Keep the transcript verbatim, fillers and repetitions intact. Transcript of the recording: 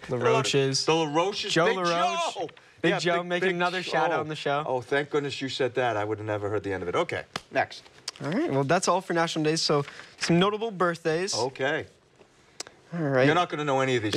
LaRoches. The LaRoches. Joe Big LaRoche. Joe. Big Yeah, Joe big, making big another Joe. shout out on the show. Oh, thank goodness you said that. I would have never heard the end of it. Okay, next. All right, well, that's all for National Days. So some notable birthdays. Okay. All right. You're not going to know any of these.